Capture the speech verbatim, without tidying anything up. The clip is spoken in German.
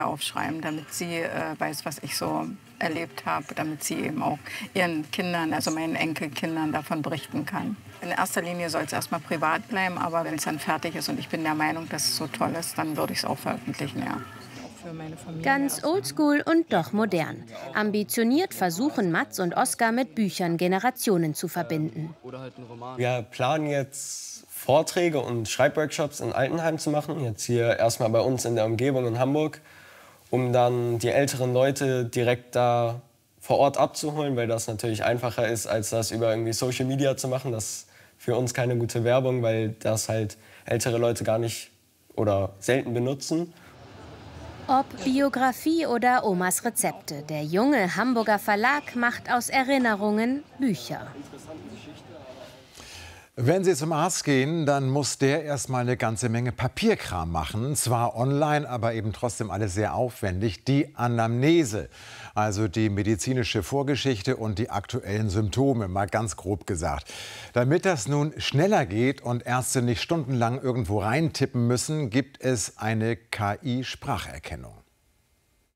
aufschreiben, damit sie äh, weiß, was ich so erlebt habe, damit sie eben auch ihren Kindern, also meinen Enkelkindern, davon berichten kann. In erster Linie soll es erstmal privat bleiben, aber wenn es dann fertig ist und ich bin der Meinung, dass es so toll ist, dann würde ich es auch veröffentlichen, ja. Ganz oldschool und doch modern. Ambitioniert versuchen Mats und Oskar mit Büchern Generationen zu verbinden. Wir planen jetzt Vorträge und Schreibworkshops in Altenheim zu machen. Jetzt hier erstmal bei uns in der Umgebung in Hamburg, um dann die älteren Leute direkt da vor Ort abzuholen, weil das natürlich einfacher ist, als das über irgendwie Social Media zu machen. Das ist für uns keine gute Werbung, weil das halt ältere Leute gar nicht oder selten benutzen. Ob Biografie oder Omas Rezepte, der junge Hamburger Verlag macht aus Erinnerungen Bücher. Wenn Sie zum Arzt gehen, dann muss der erstmal eine ganze Menge Papierkram machen. Zwar online, aber eben trotzdem alles sehr aufwendig. Die Anamnese, also die medizinische Vorgeschichte und die aktuellen Symptome, mal ganz grob gesagt. Damit das nun schneller geht und Ärzte nicht stundenlang irgendwo reintippen müssen, gibt es eine K I-Spracherkennung.